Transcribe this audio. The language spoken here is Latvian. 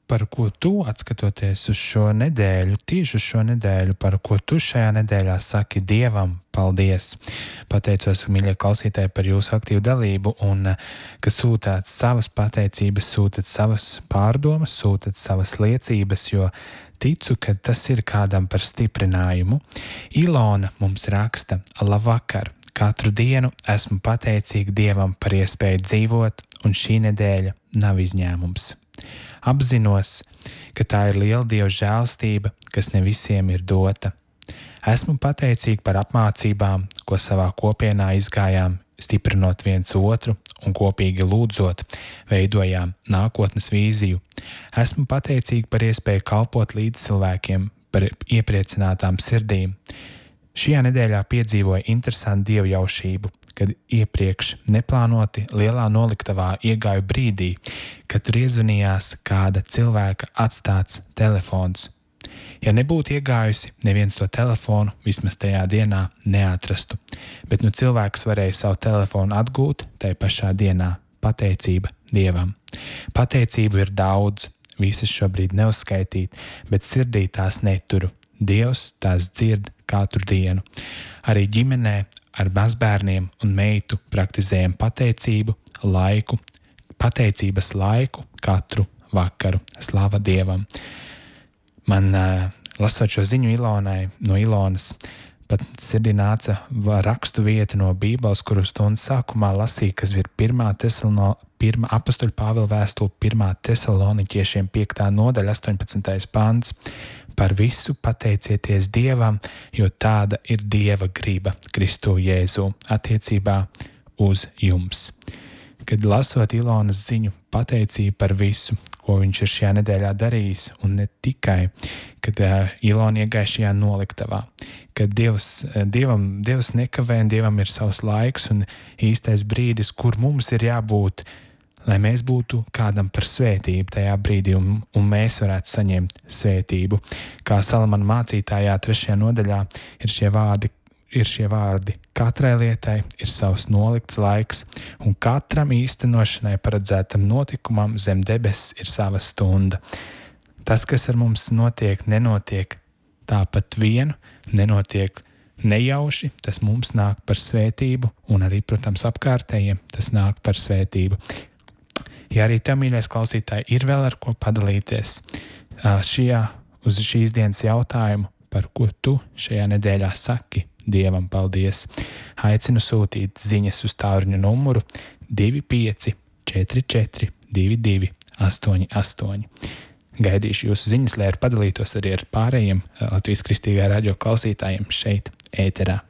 par ko tu, atskatoties uz šo nedēļu, tieši uz šo nedēļu, par ko tu šajā nedēļā saki Dievam paldies. Pateicos, mīļie klausītāji, par jūsu aktīvu dalību un ka sūtāt savas pateicības, sūtat savas pārdomas, sūtat savas liecības, jo ticu, ka tas ir kādam par stiprinājumu. Ilona mums raksta: labvakar! Katru dienu esmu pateicīga Dievam par iespēju dzīvot, un šī nedēļa nav izņēmums. Apzinos, ka tā ir liela Dieva žēlstība, kas ne visiem ir dota. Esmu pateicīga par apmācībām, ko savā kopienā izgājām, stiprinot viens otru un kopīgi lūdzot, veidojām nākotnes vīziju. Esmu pateicīga par iespēju kalpot līdz cilvēkiem, par iepriecinātām sirdīm. Šajā nedēļā piedzīvoju interesantu dievjaušību, kad iepriekš neplānoti lielā noliktavā iegāju brīdī, kad tur iezvanījās kāda cilvēka atstāts telefons. Ja nebūtu iegājusi, neviens to telefonu vismaz tajā dienā neatrastu, bet nu cilvēks varēja savu telefonu atgūt tajā pašā dienā. Pateicība Dievam. Pateicību ir daudz, visas šobrīd neuzskaitīt, bet sirdī tās neturu. Dievs tās dzird katru dienu. Arī ģimenē ar mazbērniem un meitu praktizējam pateicības laiku katru vakaru. Slava Dievam! Man, lasot šo ziņu Ilonai, no Ilonas, pat sirdī nāca rakstu vieta no Bībeles, kuru stundas sākumā lasīja, kas ir apostoļa Pāvila vēstule 1. Tesaloniķiešiem 5. nodaļa 18. pants. Par visu pateicieties Dievam, jo tāda ir Dieva griba Kristu Jēzu attiecībā uz jums. Kad lasot Ilonas ziņu, pateicība par visu, ko viņš ir šajā nedēļā darījis, un ne tikai, kad Ilona iegāja šajā noliktavā, kad Dievs nekavē, un Dievam ir savs laiks un īstais brīdis, kur mums ir jābūt, lai mēs būtu kādam par svētību tajā brīdī, un mēs varētu saņemt svētību. Kā Salamana mācītājā 3. nodaļā ir šie vārdi: katrai lietai ir savs nolikts laiks, un katram īstenošanai paredzētam notikumam zem debesis ir sava stunda. Tas, kas ar mums notiek, nenotiek tāpat vien, nenotiek nejauši, tas mums nāk par svētību, un arī, protams, apkārtējiem tas nāk par svētību. Ja arī tev, mīļais klausītāji, ir vēl ar ko padalīties uz šīs dienas jautājumu, par ko tu šajā nedēļā saki Dievam paldies, aicinu sūtīt ziņas uz tālruņa numuru 25 44 22 88. Gaidīšu jūsu ziņas, lai padalītos arī ar pārējiem Latvijas Kristīgā radio klausītājiem šeit, ēterā.